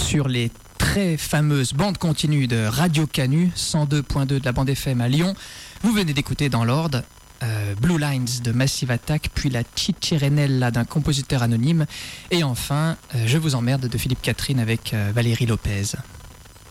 sur les très fameuses bandes continues de Radio Canu, 102.2 de la bande FM à Lyon. Vous venez d'écouter dans l'ordre Blue Lines de Massive Attack, puis la Ciccirenella d'un compositeur anonyme, et enfin Je vous emmerde de Philippe Catherine avec Valérie Lopez.